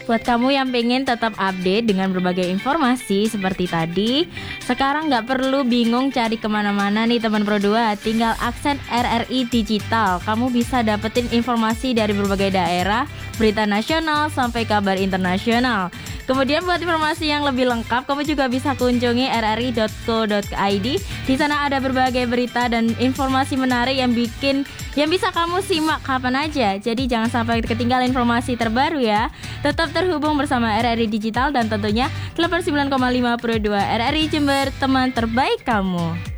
Buat kamu yang pengen tetap update dengan berbagai informasi seperti tadi, sekarang nggak perlu bingung cari kemana-mana nih teman Pro 2. Tinggal akses RRI Digital. Kamu bisa dapetin informasi dari berbagai daerah, berita nasional sampai kabar internasional. Kemudian buat informasi yang lebih lengkap, kamu juga bisa kunjungi rri.co.id. Di sana ada berbagai berita dan informasi menarik yang bisa kamu simak kapan aja. Jadi jangan sampai ketinggalan informasi terbaru ya. Tetap terhubung bersama RRI Digital dan tentunya 89,5 Pro 2 RRI Jember, teman terbaik kamu.